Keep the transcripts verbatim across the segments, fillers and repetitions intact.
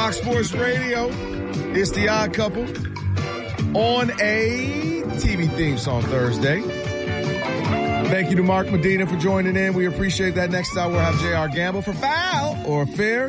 Fox Sports Radio. It's The Odd Couple on a T V theme song Thursday. Thank you to Mark Medina for joining in. We appreciate that. Next hour, we'll have J R Gamble for Foul or Fair.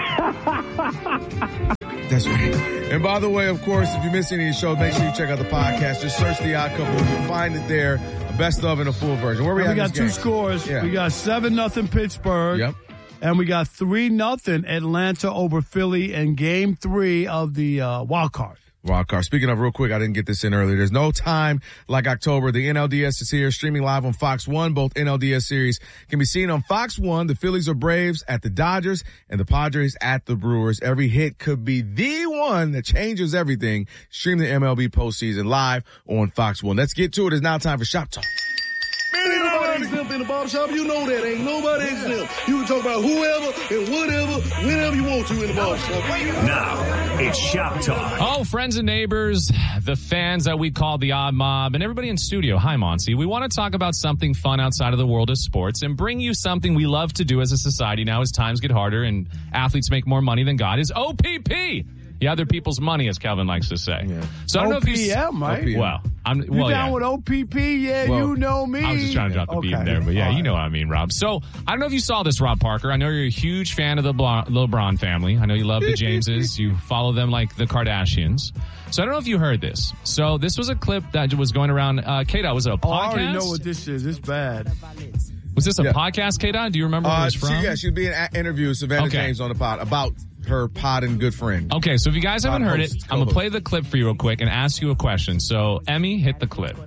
That's right. And by the way, of course, if you miss any of the shows, make sure you check out the podcast. Just search The Odd Couple. You'll find it there, a best of and a full version. Where we, we at got this two game? scores. Yeah. We got seven nothing Pittsburgh. Yep. And we got three nothing Atlanta over Philly in game three of the uh, wild card. Wild card. Speaking of, real quick, I didn't get this in earlier. There's no time like October. The N L D S is here, streaming live on Fox one. Both N L D S series can be seen on Fox one. The Phillies are Braves at the Dodgers and the Padres at the Brewers. Every hit could be the one that changes everything. Stream the M L B postseason live on Fox one. Let's get to it. It's now time for Shop Talk. Ain't nobody exempt in the barbershop. You know that. Ain't nobody exempt. You can talk about whoever and whatever, whenever you want to in the barbershop. Now, it's Shop Talk. Oh, friends and neighbors, the fans that we call the Odd Mob, and everybody in studio. Hi, Monty. We want to talk about something fun outside of the world of sports and bring you something we love to do as a society now as times get harder and athletes make more money than God is O P P. Yeah, other people's money, as Calvin likes to say. Yeah. So I don't O P M, know if you, right? O P M. Well, I'm You well, down yeah. with O P P? Yeah, Well, you know me. I was just trying to drop the okay. beat there, but yeah, All you right. know what I mean, Rob. So I don't know if you saw this, Rob Parker. I know you're a huge fan of the Bla- LeBron family. I know you love the Jameses. You follow them like the Kardashians. So I don't know if you heard this. So this was a clip that was going around. Uh, Kata, was it a podcast? Oh, I already know what this is. It's bad. Was this a Yeah. podcast, Kata? Do you remember where Uh, it was she, from? yeah, she'd be in an interview with Savannah Okay. James on the pod about her pod and good friend. Okay, so if you guys haven't Pod heard host, it, I'm going to co-host. play the clip for you real quick and ask you a question. So, Emmy, hit the clip.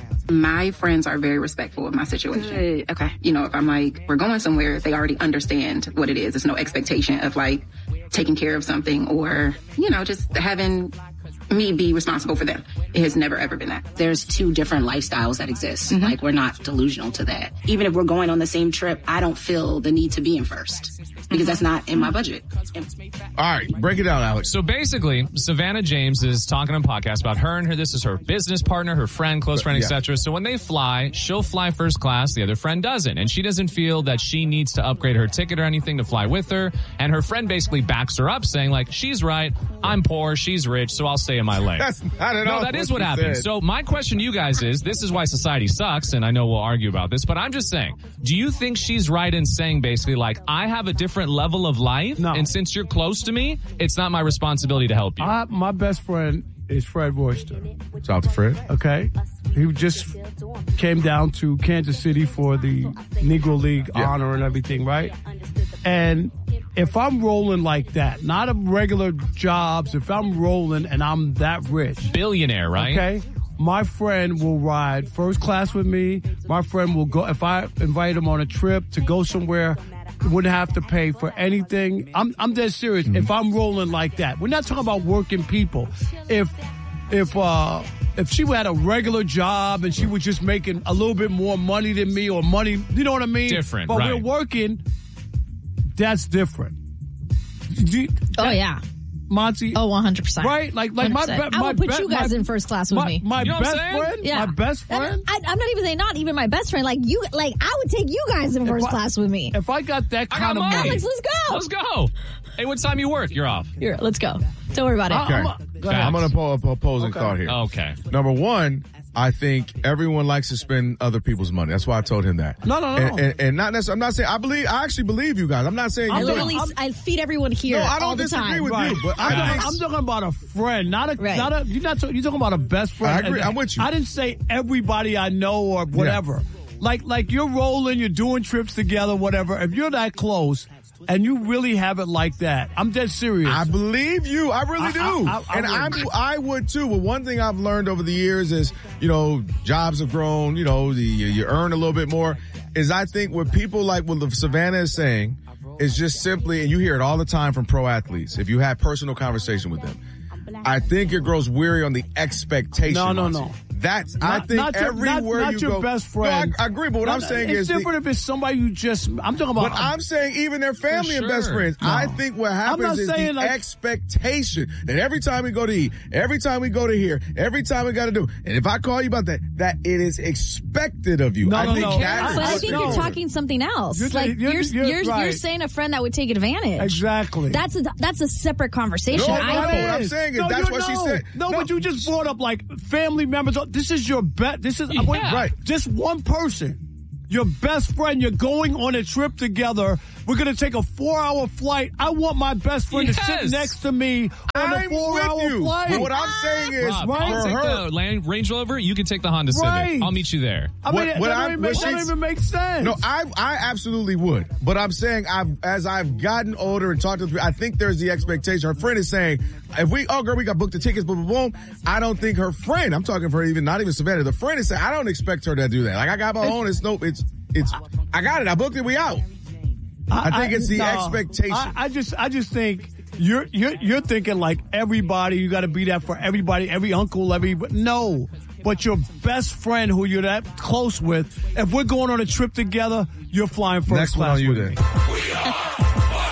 My friends are very respectful of my situation. Good. Okay. You know, if I'm like, we're going somewhere, they already understand what it is. There's no expectation of like taking care of something or, you know, just having me be responsible for them. It has never, ever been that. There's two different lifestyles that exist. Mm-hmm. Like, we're not delusional to that. Even if we're going on the same trip, I don't feel the need to be in first because that's not in my budget. All right, break it down, Alex. So basically, Savannah James is talking on a podcast about her and her. This is her business partner, her friend, close friend, Yeah. et cetera. So when they fly, she'll fly first class. The other friend doesn't. And she doesn't feel that she needs to upgrade her ticket or anything to fly with her. And her friend basically backs her up saying like, she's right. I'm poor. She's rich. So I'll stay in my lane. That's not at all. No, that is what she happened. said. So my question to you guys is, this is why society sucks, and I know we'll argue about this, but I'm just saying, do you think she's right in saying basically like, I have a different level of life, No. and since you're close to me, it's not my responsibility to help you? I, my best friend is Fred Royster. Shout out to Fred. Okay, he just came down to Kansas City for the Negro League Yeah. honor and everything, right? And if I'm rolling like that, not a regular jobs, if I'm rolling and I'm that rich, Billionaire, right? okay, my friend will ride first class with me. My friend will go, if I invite him on a trip to go somewhere, wouldn't have to pay for anything. I'm I'm dead serious. Mm-hmm. If I'm rolling like that, we're not talking about working people. If if uh if she had a regular job and she was just making a little bit more money than me or money, you know what I mean? Different, But right. we're working. That's different. Do you- Oh, yeah. Monty. Oh, one hundred percent. Right? Like, like my, one hundred percent. be- I my would put be- you guys my- in first class with my, me. My You know what I'm best saying? friend? Yeah. My best And friend? I, I'm not even saying not even my best friend. Like you, like I would take you guys in first I- class with me. If I got that I kind got of money. money. Alex, let's go. Let's go. Hey, what time you work? You're off. Here, let's go. Don't worry about it. I'm Okay. a- go ahead. I'm going to pull up opposing Okay. thought here. Okay. Number one, I think everyone likes to spend other people's money. That's why I told him that. No, no, no. And, and, and not necessarily, I'm not saying, I believe, I actually believe you guys. I'm not saying I you literally, don't. I feed everyone here No, I all don't the disagree time. with Right. you, but I'm, I talking, think I'm talking about a friend, not a, Right. not a. You're not. You're talking about a best friend. I agree. And I'm with you. I didn't say everybody I know or whatever. Like, like you're rolling, you're doing trips together, whatever. If you're that close and you really have it like that, I'm dead serious. I believe you. I really I- do. I- I- I and I'm, would. I would too. But one thing I've learned over the years is, you know, jobs have grown, you know, the, you earn a little bit more, is I think what people like what Savannah is saying is just simply, and you hear it all the time from pro athletes, if you have personal conversation with them, I think it grows weary on the expectation. No, no, Monty. no. That's, Not, I think not your, everywhere not, not you your go. best friend. No, I, I agree, but what No, I'm saying it's is. It's different the, if it's somebody you just, I'm talking about. But I'm saying even their family and best sure. friends. No. I think what happens is the like, expectation that every time we go to eat, every time we go to here, every time we got to do, and if I call you about that, that it is expected of you. No, I no, think no. that is But I what think it you're is. talking something else. You're like saying- you're you're- you're, you're you're, right. saying a friend that would take advantage. Exactly. That's a that's a separate conversation. No, I no, think. what I'm saying is No, that's you- what she no. said. No, No. but you just brought up like family members. This is your bet. This is Yeah. wait, Right. Just one person. Your best friend. You're going on a trip together. We're going to take a four-hour flight. I want my best friend to Yes. sit next to me on I'm a four-hour with you. flight. But what I'm saying is, Rob, right. I'll for take her, the Land Range Rover. You can take the Honda Right. Civic. I'll meet you there. I mean, What- that, what don't I'm- even make, what that don't she's- even make sense. no, I I absolutely would. But I'm saying I've as I've gotten older and talked to people, I think there's the expectation. Her friend is saying, if we, oh girl, we got booked the tickets, boom, boom, boom. I don't think her friend, I'm talking for even, not even Savannah, the friend is saying, I don't expect her to do that. Like I got my own, it's no, it's, it's, I got it, I booked it, we out. I think it's the no, expectation. I, I just, I just think you're, you're, you're thinking like everybody. You got to be that for everybody, every uncle, every. No, but your best friend who you're that close with. If we're going on a trip together, you're flying first Next one class on you with then. me.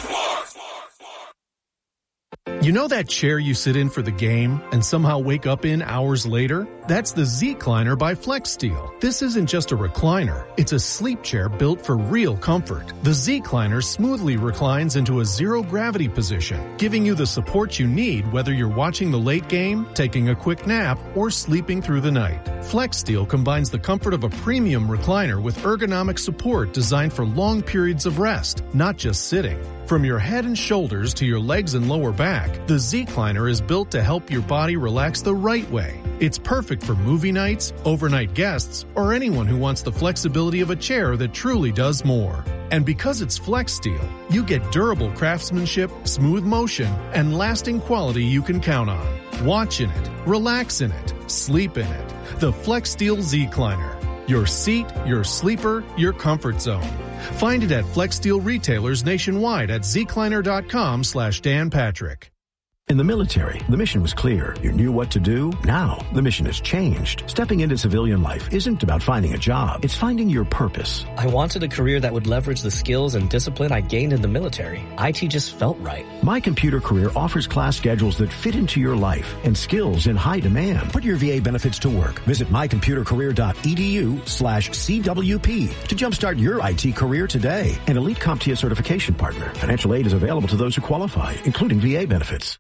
You know that chair you sit in for the game and somehow wake up in hours later? That's the Z-Cliner by FlexSteel. This isn't just a recliner. It's a sleep chair built for real comfort. The Z-Cliner smoothly reclines into a zero-gravity position, giving you the support you need whether you're watching the late game, taking a quick nap, or sleeping through the night. FlexSteel combines the comfort of a premium recliner with ergonomic support designed for long periods of rest, not just sitting. From your head and shoulders to your legs and lower back, the Z-Cliner is built to help your body relax the right way. It's perfect for movie nights, overnight guests, or anyone who wants the flexibility of a chair that truly does more. And because it's FlexSteel, you get durable craftsmanship, smooth motion, and lasting quality you can count on. Watch in it, relax in it, sleep in it. The FlexSteel Z-Cliner. Your seat, your sleeper, your comfort zone. Find it at FlexSteel retailers nationwide at zcliner.com slash Dan Patrick. In the military, the mission was clear. You knew what to do. Now, the mission has changed. Stepping into civilian life isn't about finding a job. It's finding your purpose. I wanted a career that would leverage the skills and discipline I gained in the military. I T just felt right. My Computer Career offers class schedules that fit into your life and skills in high demand. Put your V A benefits to work. Visit mycomputercareer.edu slash CWP to jumpstart your I T career today. An elite CompTIA certification partner. Financial aid is available to those who qualify, including V A benefits.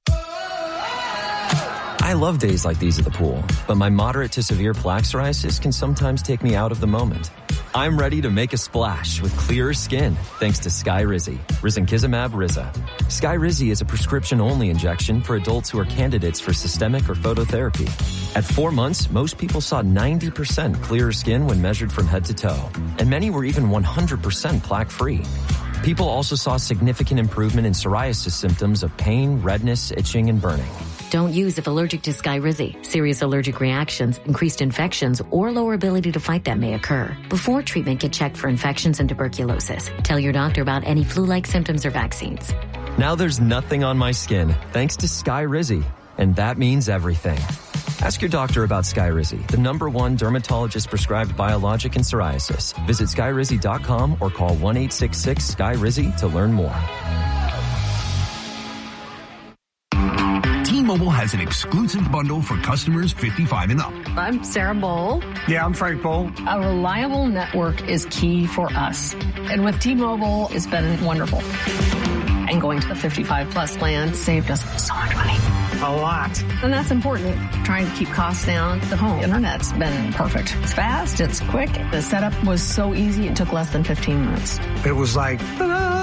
I love days like these at the pool, but my moderate to severe plaque psoriasis can sometimes take me out of the moment. I'm ready to make a splash with clearer skin thanks to Skyrizi, risankizumab Riza. Skyrizi is a prescription-only injection for adults who are candidates for systemic or phototherapy. At four months, most people saw ninety percent clearer skin when measured from head to toe, and many were even one hundred percent plaque-free. People also saw significant improvement in psoriasis symptoms of pain, redness, itching, and burning. Don't use if allergic to Skyrizi. Serious allergic reactions, increased infections, or lower ability to fight them may occur. Before treatment, get checked for infections and tuberculosis. Tell your doctor about any flu-like symptoms or vaccines. Now there's nothing on my skin thanks to Skyrizi, and that means everything. Ask your doctor about Skyrizi, the number one dermatologist-prescribed biologic in psoriasis. Visit skyrizi dot com or call one eight six six Sky Rizzi to learn more. T-Mobile has an exclusive bundle for customers fifty-five and up. I'm Sarah Bowl. Yeah, I'm Frank Bowl. A reliable network is key for us. And with T-Mobile, it's been wonderful. And going to the fifty-five plus plan saved us so much money. A lot. And that's important. Trying to keep costs down. The home internet's been perfect. It's fast. It's quick. The setup was so easy. It took less than fifteen minutes. It was like, ta-da!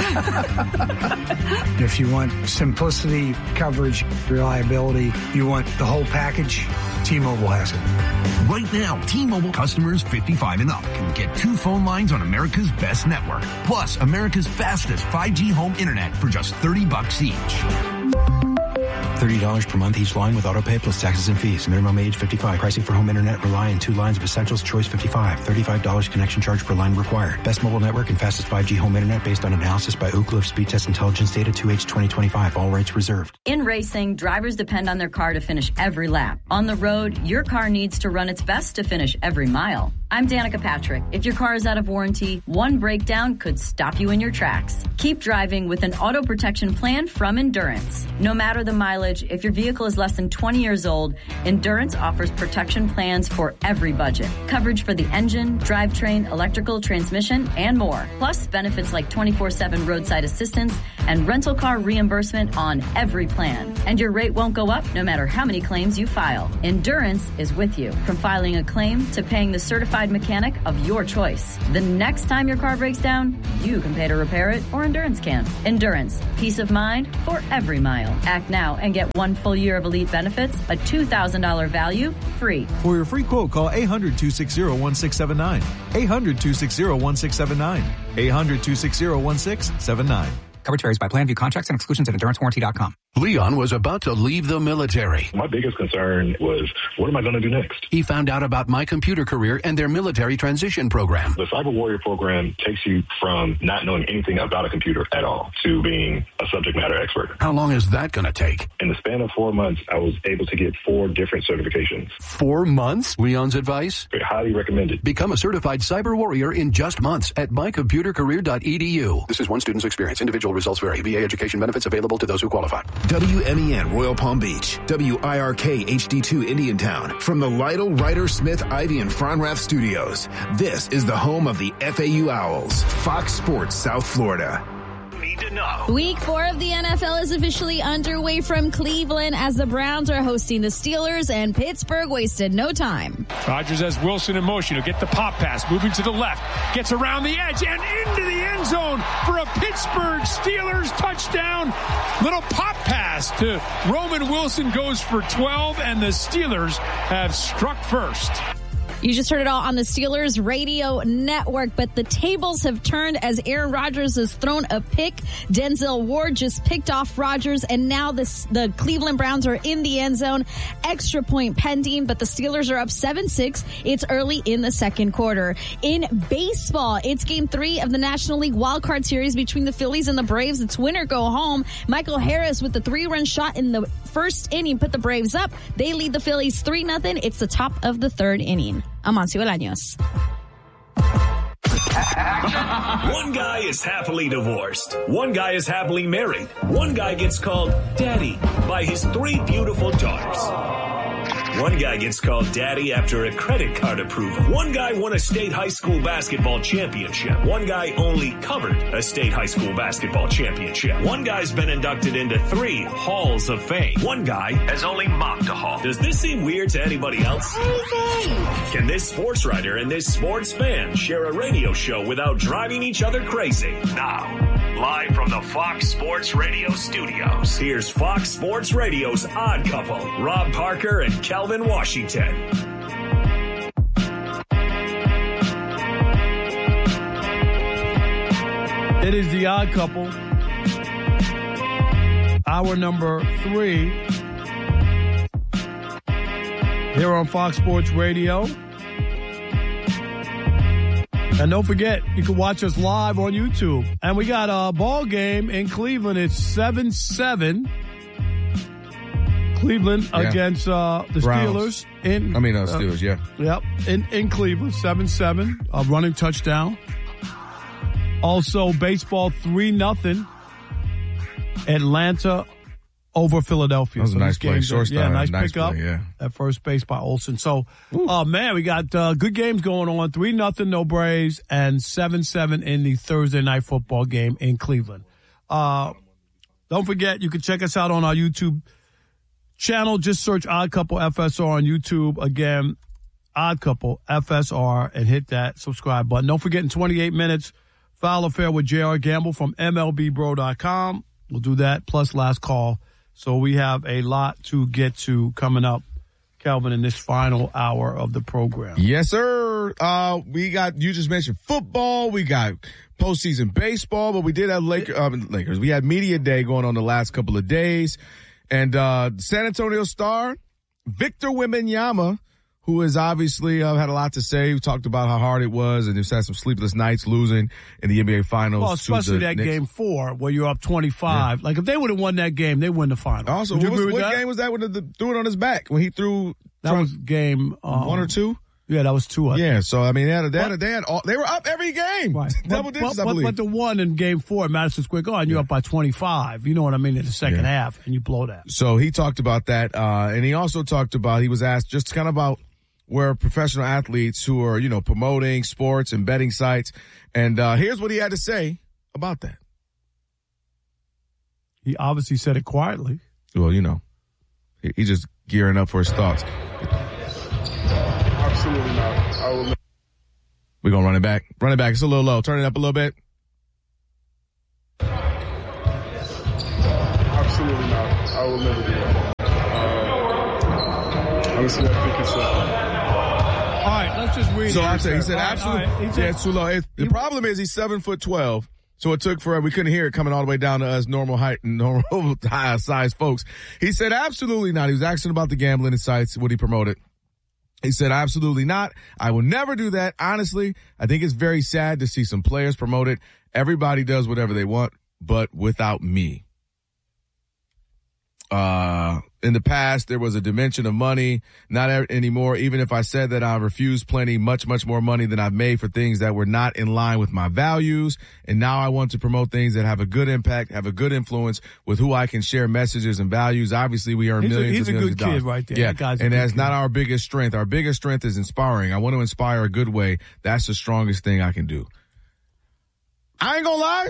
If you want simplicity, coverage, reliability, you want the whole package, T-Mobile has it. Right now, T-Mobile customers fifty-five and up can get two phone lines on America's best network, plus America's fastest five G home internet for just thirty bucks each. thirty dollars per month each line with auto pay plus taxes and fees. Minimum age fifty-five. Pricing for home internet rely on two lines of essentials. Choice fifty-five. thirty-five dollars connection charge per line required. Best mobile network and fastest five G home internet based on analysis by Ookla of Speed Test Intelligence data two H twenty twenty-five. All rights reserved. In racing, drivers depend on their car to finish every lap. On the road, your car needs to run its best to finish every mile. I'm Danica Patrick. If your car is out of warranty, one breakdown could stop you in your tracks. Keep driving with an auto protection plan from Endurance. No matter the mileage, if your vehicle is less than twenty years old, Endurance offers protection plans for every budget. Coverage for the engine, drivetrain, electrical, transmission, and more. Plus benefits like twenty-four seven roadside assistance and rental car reimbursement on every plan. And your rate won't go up no matter how many claims you file. Endurance is with you, from filing a claim to paying the certified mechanic of your choice. The next time your car breaks down, you can pay to repair it, or Endurance can. Endurance, peace of mind for every mile. Act now and get one full year of elite benefits, a two thousand dollars value, free. For your free quote, call eight hundred, two six zero, one six seven nine. eight hundred, two six zero, one six seven nine. eight hundred, two six zero, one six seven nine. Coverage varies by plan. View contracts and exclusions at endurance warranty dot com. Leon was about to leave the military. My biggest concern was, what am I going to do next? He found out about My Computer Career and their military transition program. The Cyber Warrior program takes you from not knowing anything about a computer at all to being a subject matter expert. How long is that going to take? In the span of four months, I was able to get four different certifications. Four months? Leon's advice? I highly recommend it. Become a certified cyber warrior in just months at my computer career dot e d u. This is one student's experience. Individual results vary. V A education benefits available to those who qualify. W M E N Royal Palm Beach. W I R K H D two Indiantown. From the Lytle, Ryder, Smith, Ivy, and Fronrath studios. This is the home of the F A U Owls. Fox Sports South Florida. Week four of the N F L is officially underway from Cleveland as the Browns are hosting the Steelers, and Pittsburgh wasted no time. Rodgers has Wilson in motion. He'll get the pop pass, moving to the left, gets around the edge and into the end zone for a Pittsburgh Steelers touchdown. Little pop pass to Roman Wilson, goes for twelve, and the Steelers have struck first. You just heard it all on the Steelers radio network, but the tables have turned as Aaron Rodgers has thrown a pick. Denzel Ward just picked off Rodgers, and now this, the Cleveland Browns are in the end zone. Extra point pending, but the Steelers are up seven six. It's early in the second quarter. In baseball, it's game three of the National League wildcard series between the Phillies and the Braves. It's win or go home. Michael Harris with the three-run shot in the first inning put the Braves up. They lead the Phillies three nothing. It's the top of the third inning. Amancio Bolaños. One guy is happily divorced. One guy is happily married. One guy gets called daddy by his three beautiful daughters. One guy gets called daddy after a credit card approval. One guy won a state high school basketball championship. One guy only covered a state high school basketball championship. One guy's been inducted into three halls of fame. One guy has only mopped a hall. Does this seem weird to anybody else? Can this sports writer and this sports fan share a radio show without driving each other crazy? Now, live from the Fox Sports Radio studios, here's Fox Sports Radio's Odd Couple, Rob Parker and Calvin Washington. It is the Odd Couple. Hour number three here on Fox Sports Radio. And don't forget, you can watch us live on YouTube. And we got a ball game in Cleveland. It's seven seven. Cleveland yeah. against uh, the Browns. Steelers. In, I mean, uh, Steelers, uh, yeah. Yep, in, in Cleveland, seven seven, a running touchdown. Also, baseball, three nothing. Atlanta over Philadelphia. That was so a nice play. Shortstop. Yeah, nice, nice pickup play, yeah. at first base by Olsen. So, oh, uh, man, we got uh, good games going on. three nothing, no Braves, and seven seven in the Thursday night football game in Cleveland. Uh, don't forget, you can check us out on our YouTube channel. Just search Odd Couple F S R on YouTube. Again, Odd Couple F S R, and hit that subscribe button. Don't forget, in twenty-eight minutes, Foul Affair with J R Gamble from M L B bro dot com. We'll do that, plus last call. So we have a lot to get to coming up, Calvin, in this final hour of the program. Yes, sir. Uh, we got, you just mentioned football. We got postseason baseball, but we did have Lakers, um, Lakers. We had media day going on the last couple of days. And uh, San Antonio star Victor Wembanyama, who has obviously uh, had a lot to say. We talked about how hard it was and just had some sleepless nights losing in the N B A Finals. Well, especially to the that Knicks. game four where you're up twenty-five. Yeah. Like, if they would have won that game, they win the Finals. Also, Would you what, was, agree with what that? game was that when the, the, threw it on his back? When he threw... That Trump, was game... Um, one or two? Yeah, that was two. I yeah, think. so, I mean, they had, they, had, they, had all, they were up every game. Right. Double but, digits, but, I believe. But the one in game four at Madison Square Garden, you're yeah. up by twenty-five. You know what I mean? In the second yeah. half, and you blow that. So he talked about that, uh, and he also talked about, he was asked just kind of about where professional athletes who are, you know, promoting sports and betting sites. And uh, here's what he had to say about that. He obviously said it quietly. Well, you know, he, he's just gearing up for his thoughts. Absolutely not. I will never. We're going to run it back. Run it back. It's a little low. Turn it up a little bit. Absolutely not. I will never do that. Uh, honestly, I think it's... Uh, All right, let's just read so it. I'll tell you, he said right, absolutely. Right. He said, yeah, it's too low. It, the problem is he's seven foot twelve, so it took forever. We couldn't hear it coming all the way down to us normal height and normal high size folks. He said absolutely not. He was asking about the gambling sites, what he promoted. He said absolutely not. I will never do that. Honestly, I think it's very sad to see some players promote it. Everybody does whatever they want, but without me. Uh, in the past, there was a dimension of money, not anymore. Even if I said that I refused plenty, much, much more money than I've made for things that were not in line with my values. And now I want to promote things that have a good impact, have a good influence with who I can share messages and values. Obviously, we earn he's millions a, he's and millions a good of dollars. kid right there. Yeah, that guy's and a that's kid. not our biggest strength. Our biggest strength is inspiring. I want to inspire a good way. That's the strongest thing I can do. I ain't gonna lie.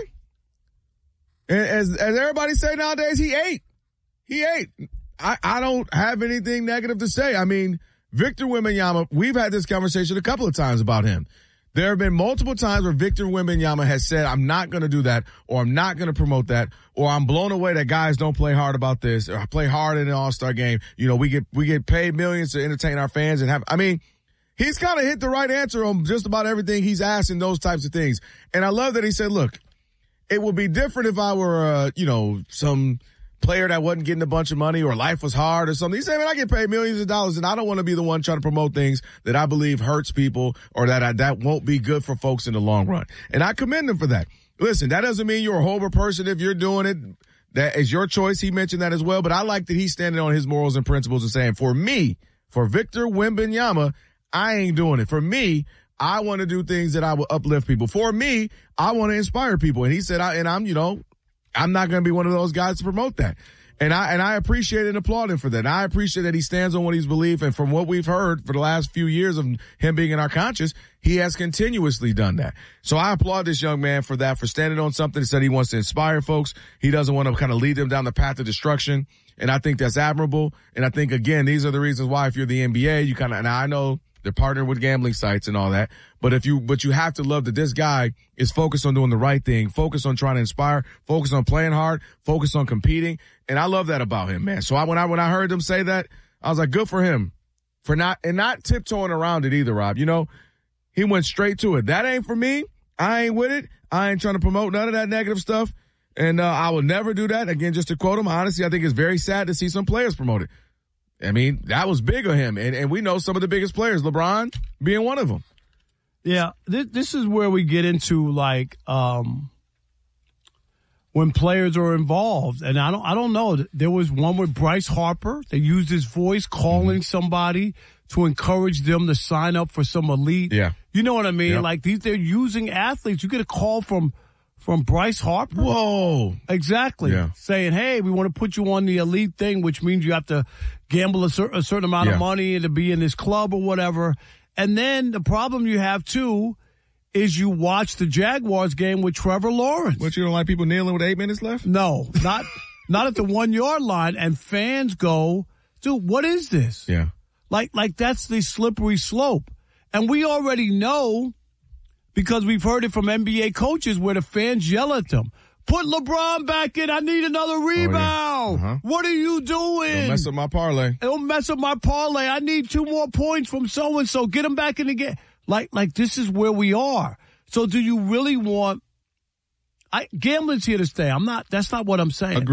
As, as everybody say nowadays, he ate. He ate. I, I don't have anything negative to say. I mean, Victor Wembanyama, we've had this conversation a couple of times about him. There have been multiple times where Victor Wembanyama has said, I'm not going to do that, or I'm not going to promote that, or I'm blown away that guys don't play hard about this, or play hard in an all-star game. You know, we get, we get paid millions to entertain our fans and have, I mean, he's kind of hit the right answer on just about everything he's asked in those types of things. And I love that he said, look, it would be different if I were, uh, you know, some player that wasn't getting a bunch of money or life was hard or something. He said, man, I get paid millions of dollars and I don't want to be the one trying to promote things that I believe hurts people or that I, that won't be good for folks in the long run. And I commend him for that. Listen, that doesn't mean you're a horrible person if you're doing it. That is your choice. He mentioned that as well. But I like that he's standing on his morals and principles and saying, for me, for Victor Wembanyama, I ain't doing it. For me, I want to do things that I will uplift people. For me, I want to inspire people. And he said, I, and I'm, you know, I'm not going to be one of those guys to promote that. And I, and I appreciate and applaud him for that. And I appreciate that he stands on what he's believed. And from what we've heard for the last few years of him being in our conscience, he has continuously done that. So I applaud this young man for that, for standing on something that said he wants to inspire folks. He doesn't want to kind of lead them down the path of destruction. And I think that's admirable. And I think, again, these are the reasons why if you're the N B A, you kind of, and I know they're partnered with gambling sites and all that. But if you, but you have to love that this guy is focused on doing the right thing, focused on trying to inspire, focused on playing hard, focused on competing. And I love that about him, man. So I, when I, when I heard him say that, I was like, good for him for not, and not tiptoeing around it either, Rob. You know, he went straight to it. That ain't for me. I ain't with it. I ain't trying to promote none of that negative stuff. And, uh, I will never do that. Again, just to quote him, honestly, I think it's very sad to see some players promote it. I mean, that was big of him. And, and we know some of the biggest players, LeBron being one of them. Yeah, this, this is where we get into, like, um, when players are involved. And I don't I don't know. There was one with Bryce Harper. They used his voice calling mm-hmm. somebody to encourage them to sign up for some elite. Yeah. You know what I mean? Yep. Like, these they're using athletes. You get a call from from Bryce Harper. Whoa. Exactly. Yeah. Saying, hey, we want to put you on the elite thing, which means you have to gamble a, cer- a certain amount yeah. of money to be in this club or whatever. And then the problem you have, too, is you watch the Jaguars game with Trevor Lawrence. What, you don't like people kneeling with eight minutes left? No, not not at the one-yard line. And fans go, dude, what is this? Yeah. Like, like that's the slippery slope. And we already know, because we've heard it from N B A coaches, where the fans yell at them. Put LeBron back in. I need another rebound. Oh, yeah. uh-huh. What are you doing? Don't mess up my parlay. Don't mess up my parlay. I need two more points from so-and-so. Get him back in the game. Like, like this is where we are. So do you really want, I, gambling's here to stay. I'm not, that's not what I'm saying. Agreed.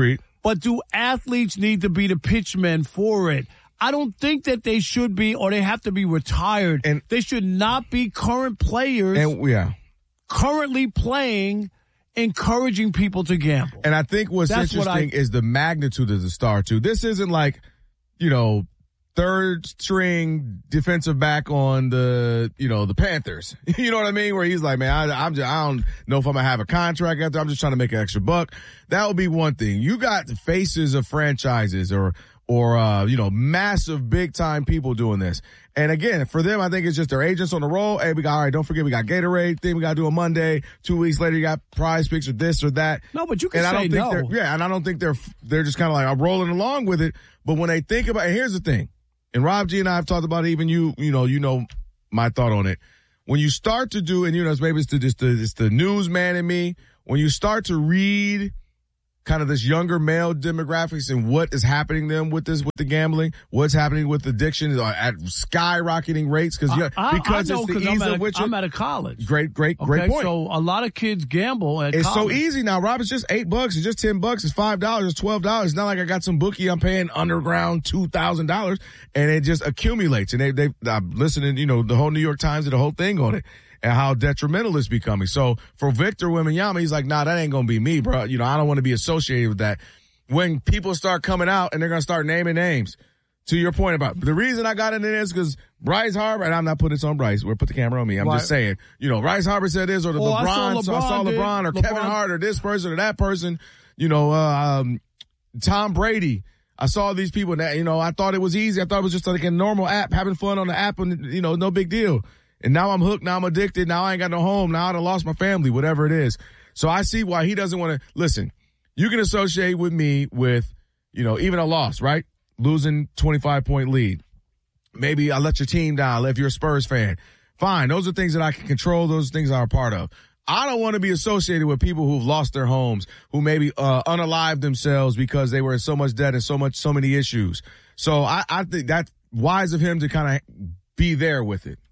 but do athletes need to be the pitchmen for it? I don't think that they should be, or they have to be retired. And they should not be current players. And yeah. Currently playing, encouraging people to gamble. And I think what's That's interesting what I, is the magnitude of the star, too. This isn't like, you know, third string defensive back on the, you know, the Panthers. You know what I mean? Where he's like, man, I, I'm just, I don't know if I'm going to have a contract after. I'm just trying to make an extra buck. That would be one thing. You got the faces of franchises or, or, uh, you know, massive big time people doing this. And again, for them, I think it's just their agents on the roll. Hey, we got, all right, don't forget we got Gatorade thing we got to do on Monday. Two weeks later, you got prize picks or this or that. No, but you can and say I don't think no. They're, yeah, and I don't think they're, they're just kind of like, I'm rolling along with it. But when they think about it, here's the thing. And Rob G and I have talked about it, even you, you know, you know my thought on it. When you start to do, and you know, maybe it's the, just the, it's the newsman in me. When you start to read kind of this younger male demographics and what is happening to them with this, with the gambling, what's happening with addiction at skyrocketing rates because because I know, it's the ease I'm at, of which I'm at a college. Great, great, okay, great point. So a lot of kids gamble at it's college. so easy now, Rob. It's just eight bucks. It's just ten bucks. It's five dollars. It's twelve dollars. It's not like I got some bookie I'm paying underground two thousand dollars, and it just accumulates. And they they I'm listening, you know, the whole New York Times did the whole thing on it. And how detrimental it's becoming. So for Victor Wembanyama, he's like, nah, that ain't going to be me, bro. You know, I don't want to be associated with that. When people start coming out and they're going to start naming names, to your point about the reason I got into this because Bryce Harper, and I'm not putting this on Bryce. We'll put the camera on me. I'm right. just saying, you know, Bryce Harper said this or the oh, LeBron, I saw LeBron, so I saw LeBron or LeBron. Kevin Hart or this person or that person, you know, uh, um, Tom Brady. I saw these people that, you know, I thought it was easy. I thought it was just like a normal app, having fun on the app and, you know, no big deal. And now I'm hooked. Now I'm addicted. Now I ain't got no home. Now I done lost my family, whatever it is. So I see why he doesn't want to listen. You can associate with me with, you know, even a loss, right? Losing twenty-five point lead. Maybe I let your team down if you're a Spurs fan. Fine. Those are things that I can control. Those are things I'm a part of. I don't want to be associated with people who've lost their homes, who maybe uh, unalived themselves because they were in so much debt and so much, so many issues. So I, I think that's wise of him to kind of be there with it.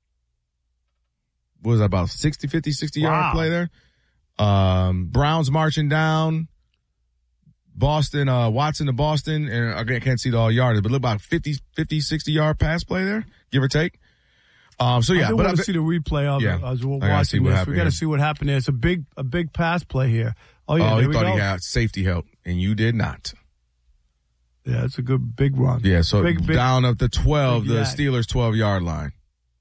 What was that, about sixty, fifty, sixty wow. yard play there? Um, Browns marching down. Boston, uh, Watson to Boston. And I can't see the all yardage, but look about fifty, fifty, sixty yard pass play there, give or take. Um, so yeah, I do but want to see the replay of yeah, it as we're I gotta see watching what this. happened We got to here. see what happened there. It's a big, a big pass play here. Oh yeah, oh, there he we thought go. he got safety help, and you did not. Yeah, it's a good big run. Yeah, so big, big, down up the twelve, the yak. Steelers twelve yard line.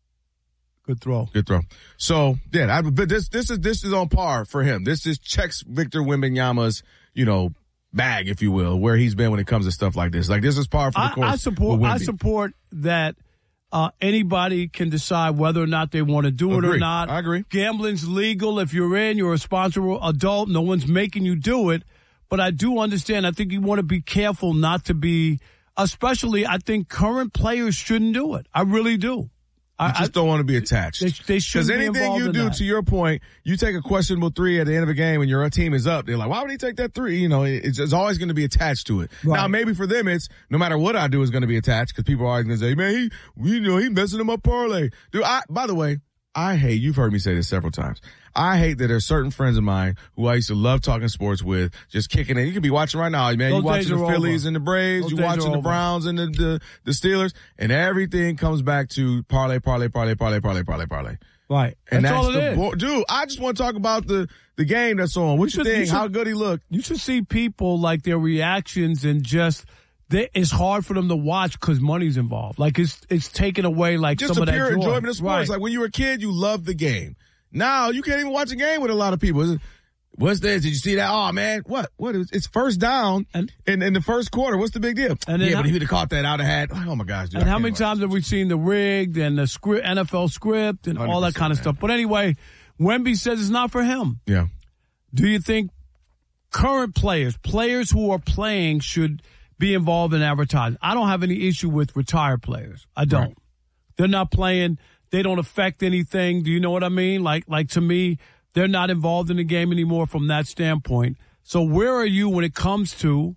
Good throw. Good throw. So yeah, I, but this this is this is on par for him. This is checks Victor Wembanyama's, you know, bag, if you will, where he's been when it comes to stuff like this. Like this is par for the course. I, I support. I support that. Uh, anybody can decide whether or not they want to do agree. it or not. I agree. Gambling's legal. If you're in, you're a responsible adult. No one's making you do it. But I do understand. I think you want to be careful not to be, especially I think current players shouldn't do it. I really do. You I, just I, don't want to be attached. They, they shouldn't be anything involved you in do, that. to your point, you take a questionable three at the end of a game and your team is up. They're like, why would he take that three? You know, it's, it's always going to be attached to it. Right. Now, maybe for them, it's no matter what I do is going to be attached because people are always going to say, man, he, you know, he messing him up parlay. Dude, I, by the way, I hate, you've heard me say this several times. I hate that there's certain friends of mine who I used to love talking sports with, just kicking it. You could be watching right now, man. You watching the Phillies over. and the Braves, Those you watching the over. Browns and the, the, the Steelers, and everything comes back to parlay, parlay, parlay, parlay, parlay, parlay, parlay. Right. And that's, that's, all the it is. bo- dude, I just want to talk about the, the game that's on. What you, you think? You should, How good he looked? You should see people like their reactions and just they, it's hard for them to watch because money's involved. Like it's it's taken away like just some a of pure that joy. enjoyment of sports. Right. Like when you were a kid, you loved the game. Now you can't even watch a game with a lot of people. What's this? Did you see that? Oh man, what? What? It's first down and, in in the first quarter. What's the big deal? And yeah, how, but if he'd have caught that, I'd have had. Oh my gosh! Dude, and how many times have we seen the rigged and the script, N F L script, and all that kind of man. stuff? But anyway, Wemby says it's not for him. Yeah. Do you think current players, players who are playing, should be involved in advertising? I don't have any issue with retired players. I don't. Right. They're not playing. They don't affect anything. Do you know what I mean? Like, like to me, they're not involved in the game anymore from that standpoint. So where are you when it comes to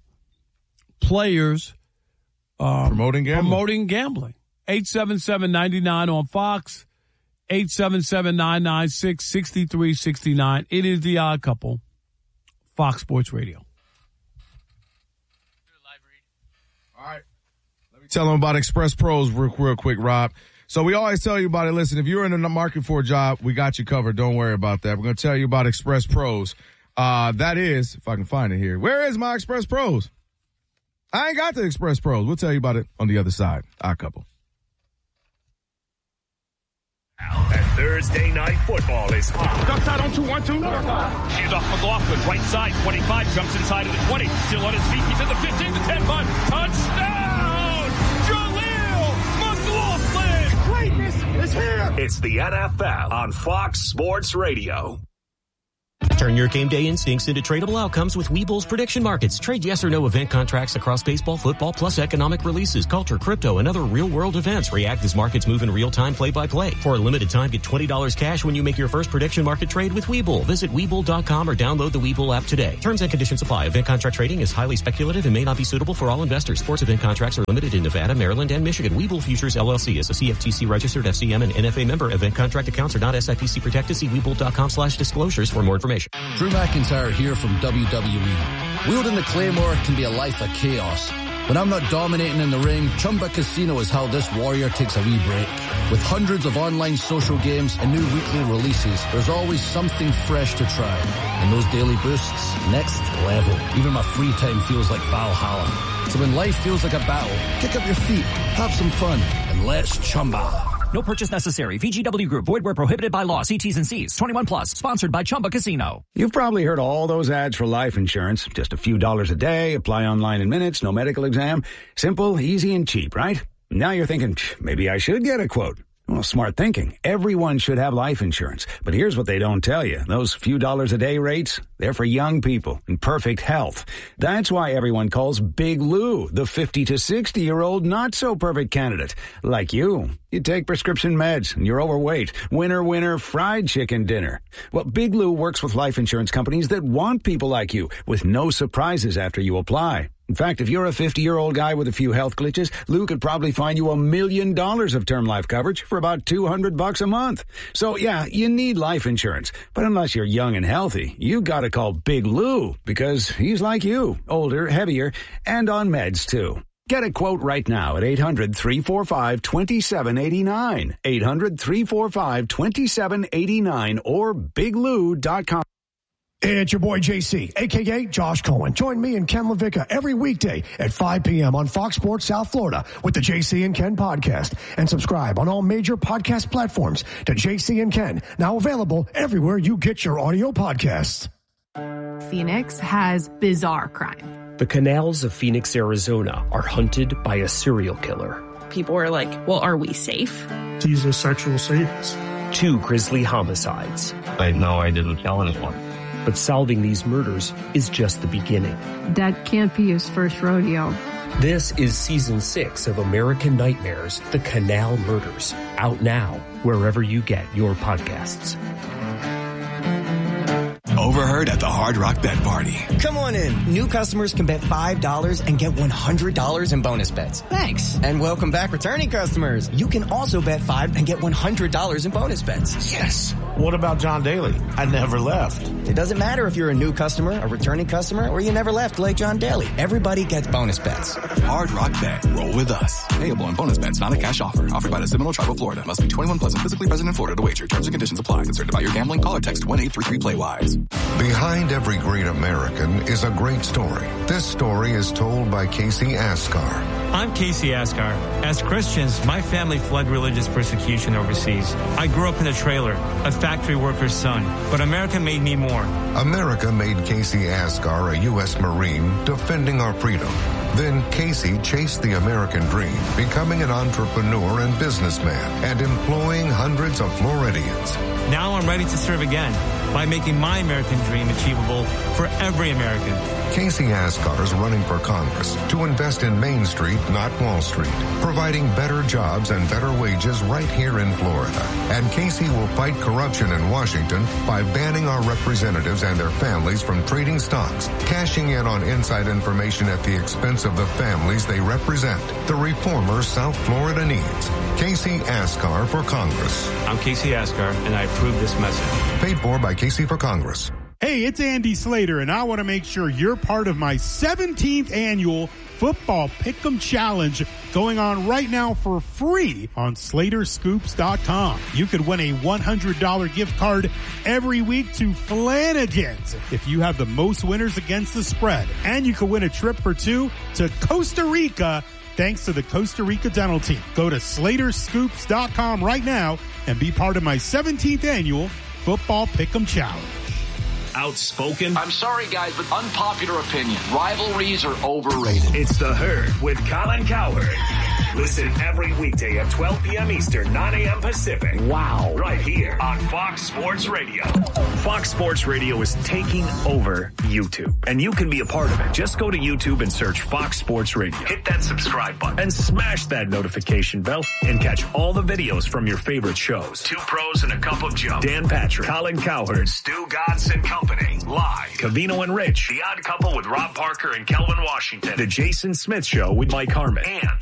players um, promoting gambling? Promoting gambling. eight seven seven, nine nine on Fox, eight seven seven, nine nine six, six three six nine. It is The Odd Couple, Fox Sports Radio. All right. Let me tell them about Express Pros real, real quick, Rob. So we always tell you about it. Listen, if you're in the market for a job, we got you covered. Don't worry about that. We're going to tell you about Express Pros. Uh, that is, if I can find it here. Where is my Express Pros? I ain't got the Express Pros. We'll tell you about it on the other side. Our couple. And Thursday night football is hot. Ducks out on two, one, two. Hands off McLaughlin, right side, twenty-five, jumps inside of the twenty. Still on his feet, he's at the fifteen, the ten, five. Touchdown! Jaleel McLaughlin! Greatness is here! It's the N F L on Fox Sports Radio. Turn your game day instincts into tradable outcomes with Webull's prediction markets. Trade yes or no event contracts across baseball, football, plus economic releases, culture, crypto, and other real-world events. React as markets move in real time, play-by-play. For a limited time, get twenty dollars cash when you make your first prediction market trade with Webull. Visit Webull dot com or download the Webull app today. Terms and conditions apply. Event contract trading is highly speculative and may not be suitable for all investors. Sports event contracts are limited in Nevada, Maryland, and Michigan. Webull Futures, L L C is a C F T C registered F C M and N F A member. Event contract accounts are not S I P C protected. See Webull dot com slash disclosures for more information. Drew McIntyre here from W W E. Wielding the Claymore can be a life of chaos. When I'm not dominating in the ring, Chumba Casino is how this warrior takes a wee break. With hundreds of online social games and new weekly releases, there's always something fresh to try. And those daily boosts, next level. Even my free time feels like Valhalla. So when life feels like a battle, kick up your feet, have some fun, and let's Chumba. No purchase necessary. V G W Group. Void where prohibited by law. See T's and C's. twenty-one plus. Sponsored by Chumba Casino. You've probably heard all those ads for life insurance. Just a few dollars a day. Apply online in minutes. No medical exam. Simple, easy, and cheap, right? Now you're thinking, maybe I should get a quote. Well, smart thinking. Everyone should have life insurance. But here's what they don't tell you. Those few dollars a day rates, they're for young people in perfect health. That's why everyone calls Big Lou the fifty to sixty-year-old not-so-perfect candidate. Like you. You take prescription meds and you're overweight. Winner, winner, fried chicken dinner. Well, Big Lou works with life insurance companies that want people like you with no surprises after you apply. In fact, if you're a fifty-year-old guy with a few health glitches, Lou could probably find you a million dollars of term life coverage for about two hundred bucks a month. So yeah, you need life insurance. But unless you're young and healthy, you gotta call Big Lou because he's like you, older, heavier, and on meds too. Get a quote right now at eight hundred, three four five, two seven eight nine, eight hundred, three four five, two seven eight nine or big lou dot com. It's your boy J C, a k a. Josh Cohen. Join me and Ken LaVicka every weekday at five p.m. on Fox Sports South Florida with the J C and Ken podcast. And subscribe on all major podcast platforms to J C and Ken, now available everywhere you get your audio podcasts. Phoenix has bizarre crime. The canals of Phoenix, Arizona are hunted by a serial killer. People are like, well, are we safe? He's a sexual sadist. Two grisly homicides. I know I didn't kill anyone. But solving these murders is just the beginning. That can't be his first rodeo. This is season six of American Nightmares, The Canal Murders. Out now, wherever you get your podcasts. Overheard at the Hard Rock Bet Party. Come on in. New customers can bet five dollars and get one hundred dollars in bonus bets. Thanks. And welcome back returning customers. You can also bet five and get one hundred dollars in bonus bets. Yes. What about John Daly? I never left. It doesn't matter if you're a new customer, a returning customer, or you never left like John Daly. Everybody gets bonus bets. Hard Rock Bet. Roll with us. Payable on bonus bets, not a cash offer. Offered by the Seminole Tribe of Florida. Must be twenty-one plus and physically present in Florida to wager. Terms and conditions apply. Concerned about your gambling? Call or text one eight three three play wise. Behind every great American is a great story. This story is told by Casey Ascar. I'm Casey Ascar. As Christians, my family fled religious persecution overseas. I grew up in a trailer, a factory worker's son, but America made me more. America made Casey Ascar a U S Marine defending our freedom. Then Casey chased the American dream, becoming an entrepreneur and businessman and employing hundreds of Floridians. Now I'm ready to serve again by making my American dream achievable for every American. Casey Ascar is running for Congress to invest in Main Street, not Wall Street, providing better jobs and better wages right here in Florida. And Casey will fight corruption in Washington by banning our representatives and their families from trading stocks, cashing in on inside information at the expense of the families they represent. The reformer South Florida needs. Casey Ascar for Congress. I'm Casey Ascar, and I approve this message. Paid for by Casey for Congress. Hey, it's Andy Slater, and I want to make sure you're part of my seventeenth annual Football Pick'em Challenge going on right now for free on Slater Scoops dot com. You could win a one hundred dollars gift card every week to Flanagan's if you have the most winners against the spread. And you could win a trip for two to Costa Rica thanks to the Costa Rica Dental Team. Go to Slater Scoops dot com right now and be part of my seventeenth annual Football Pick'em Challenge. Outspoken. I'm sorry, guys, but unpopular opinion. Rivalries are overrated. It's The Herd with Colin Cowherd. Listen every weekday at twelve p.m. Eastern, nine a.m. Pacific. Wow. Right here on Fox Sports Radio. Fox Sports Radio is taking over YouTube, and you can be a part of it. Just go to YouTube and search Fox Sports Radio. Hit that subscribe button and smash that notification bell and catch all the videos from your favorite shows. Two Pros and a Cup of Joe. Dan Patrick, Colin Cowherd, Stu Godson Company. Live. Cavino and Rich. The Odd Couple with Rob Parker and Kelvin Washington. The Jason Smith Show with Mike Harmon. And